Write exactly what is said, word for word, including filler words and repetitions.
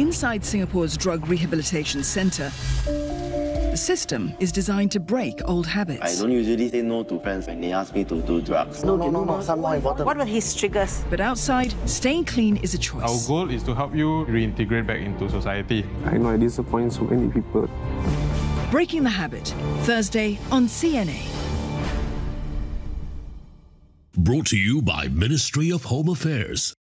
Inside Singapore's Drug Rehabilitation Centre, the system is designed to break old habits. I don't usually say no to friends when they ask me to do drugs. No, no, no, no, some more important. What were his triggers? But outside, staying clean is a choice. Our goal is to help you reintegrate back into society. I know I disappoint so many people. Breaking the Habit, Thursday on C N A. Brought to you by Ministry of Home Affairs.